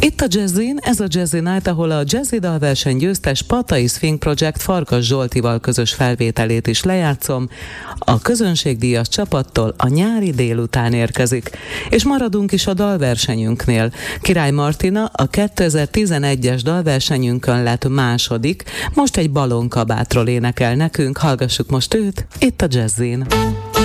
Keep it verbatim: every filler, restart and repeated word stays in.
Itt a Jazzin, ez a Jazzy Night, ahol a Jazzy dalverseny győztes Patai Swing Project Farkas Zsoltival közös felvételét is lejátszom. A közönségdíjas csapattól a nyári délután érkezik. És maradunk is a dalversenyünknél. Király Martina a kétezer-tizenegyes dalversenyünkön lett második, most egy balonkabátról énekel nekünk, hallgassuk most őt, itt a Jazzin.